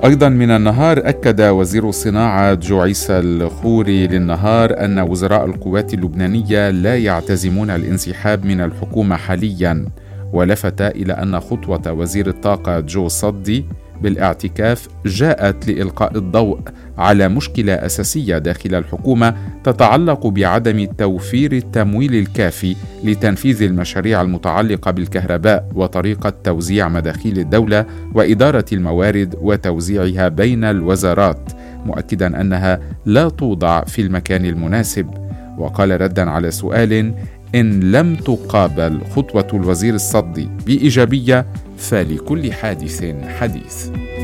أيضا من النهار، أكد وزير الصناعة جوعيسة الخوري للنهار أن وزراء القوات اللبنانية لا يعتزمون الانسحاب من الحكومة حاليا، ولفت إلى أن خطوة وزير الطاقة جو صدي بالاعتكاف جاءت لإلقاء الضوء على مشكلة أساسية داخل الحكومة تتعلق بعدم توفير التمويل الكافي لتنفيذ المشاريع المتعلقة بالكهرباء وطريقة توزيع مداخيل الدولة وإدارة الموارد وتوزيعها بين الوزارات، مؤكدا أنها لا توضع في المكان المناسب. وقال ردا على سؤال: إن لم تقابل خطوة الوزير الصدي بإيجابية فلكل حادث حديث.